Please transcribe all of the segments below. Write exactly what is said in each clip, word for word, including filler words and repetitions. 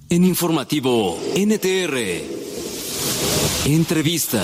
En Informativo N T R, entrevista.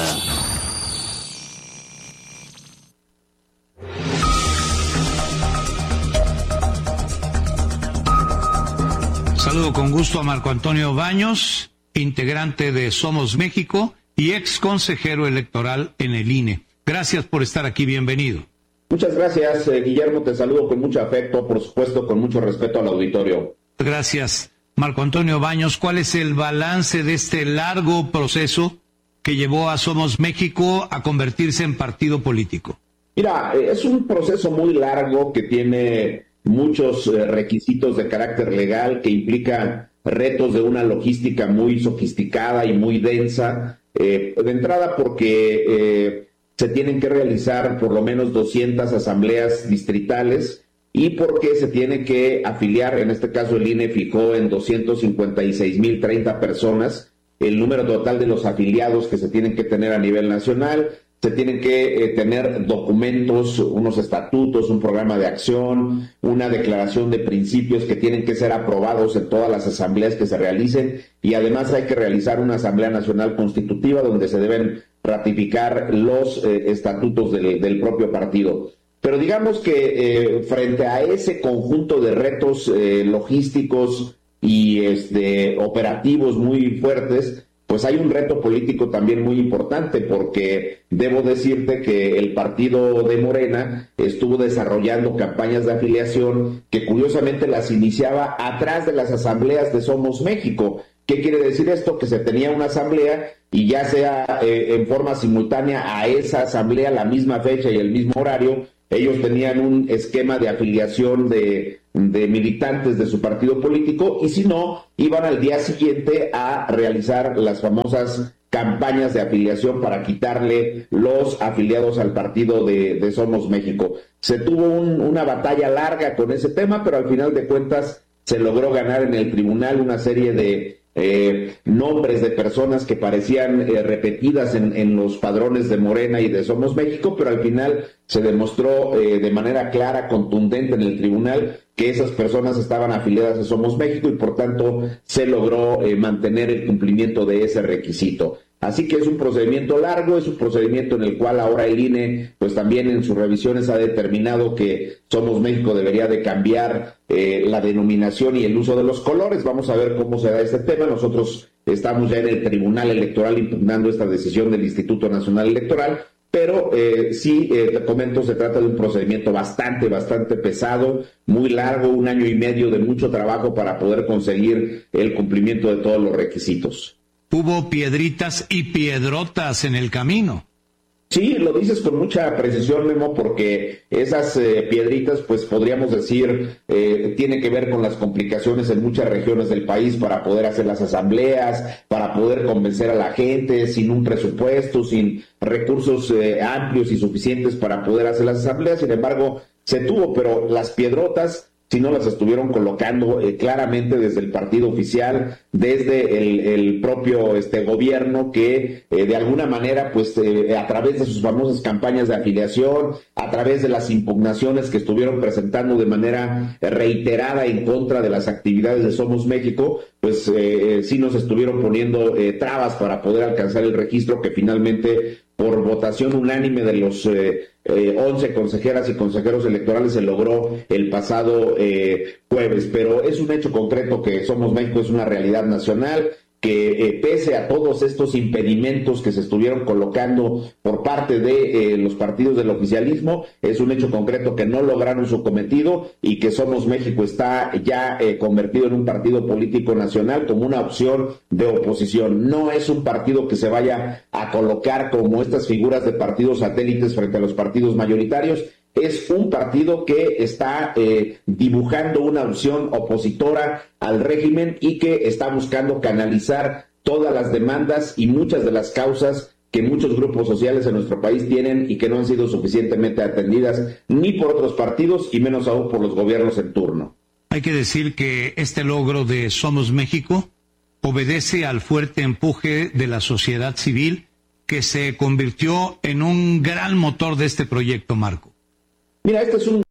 Saludo con gusto a Marco Antonio Baños, integrante de Somos México y ex consejero electoral en el I N E. Gracias por estar aquí, bienvenido. Muchas gracias, eh, Guillermo, te saludo con mucho afecto, por supuesto, con mucho respeto al auditorio. Gracias. Marco Antonio Baños, ¿cuál es el balance de este largo proceso que llevó a Somos México a convertirse en partido político? Mira, eh, es un proceso muy largo que tiene muchos eh, requisitos de carácter legal, que implica retos de una logística muy sofisticada y muy densa. Eh, de entrada porque eh, se tienen que realizar por lo menos doscientas asambleas distritales, y porque se tiene que afiliar, en este caso el I N E fijó en doscientos cincuenta y seis mil treinta personas el número total de los afiliados que se tienen que tener a nivel nacional. Se tienen que eh, tener documentos, unos estatutos, un programa de acción, una declaración de principios que tienen que ser aprobados en todas las asambleas que se realicen, y además hay que realizar una asamblea nacional constitutiva donde se deben ratificar los eh, estatutos del, del propio partido. Pero digamos que eh, frente a ese conjunto de retos eh, logísticos y este, operativos muy fuertes, pues hay un reto político también muy importante, porque debo decirte que el partido de Morena estuvo desarrollando campañas de afiliación que curiosamente las iniciaba atrás de las asambleas de Somos México. ¿Qué quiere decir esto? Que se tenía una asamblea y ya sea eh, en forma simultánea a esa asamblea, la misma fecha y el mismo horario, ellos tenían un esquema de afiliación de, de militantes de su partido político, y si no, iban al día siguiente a realizar las famosas campañas de afiliación para quitarle los afiliados al partido de, de Somos México. Se tuvo un, una batalla larga con ese tema, pero al final de cuentas se logró ganar en el tribunal una serie de eh, nombres de personas que parecían eh, repetidas en, en los padrones de Morena y de Somos México, pero al final se demostró eh, de manera clara, contundente en el tribunal, que esas personas estaban afiliadas a Somos México, y por tanto se logró eh, mantener el cumplimiento de ese requisito. Así que es un procedimiento largo, es un procedimiento en el cual ahora el I N E, pues también en sus revisiones ha determinado que Somos México debería de cambiar eh, la denominación y el uso de los colores. Vamos a ver cómo se da este tema. Nosotros estamos ya en el Tribunal Electoral impugnando esta decisión del Instituto Nacional Electoral, pero eh, sí, eh, te comento, se trata de un procedimiento bastante, bastante pesado, muy largo, un año y medio de mucho trabajo para poder conseguir el cumplimiento de todos los requisitos. Hubo piedritas y piedrotas en el camino. Sí, lo dices con mucha precisión, Memo, porque esas eh, piedritas, pues podríamos decir, eh, tiene que ver con las complicaciones en muchas regiones del país para poder hacer las asambleas, para poder convencer a la gente, sin un presupuesto, sin recursos eh, amplios y suficientes para poder hacer las asambleas. Sin embargo, se tuvo, pero las piedrotas si no las estuvieron colocando eh, claramente desde el partido oficial, desde el, el propio este gobierno, que eh, de alguna manera, pues eh, a través de sus famosas campañas de afiliación, a través de las impugnaciones que estuvieron presentando de manera reiterada en contra de las actividades de Somos México, pues eh, sí nos estuvieron poniendo eh, trabas para poder alcanzar el registro que finalmente, por votación unánime de los eh, eh, once consejeras y consejeros electorales, se logró el pasado eh, jueves. Pero es un hecho concreto que Somos México es una realidad nacional, que eh, pese a todos estos impedimentos que se estuvieron colocando por parte de eh, los partidos del oficialismo, es un hecho concreto que no lograron su cometido, y que Somos México está ya eh, convertido en un partido político nacional como una opción de oposición. No es un partido que se vaya a colocar como estas figuras de partidos satélites frente a los partidos mayoritarios. Es un partido que está eh, dibujando una opción opositora al régimen y que está buscando canalizar todas las demandas y muchas de las causas que muchos grupos sociales en nuestro país tienen y que no han sido suficientemente atendidas ni por otros partidos y menos aún por los gobiernos en turno. Hay que decir que este logro de Somos México obedece al fuerte empuje de la sociedad civil, que se convirtió en un gran motor de este proyecto, Marco. Mira, este es un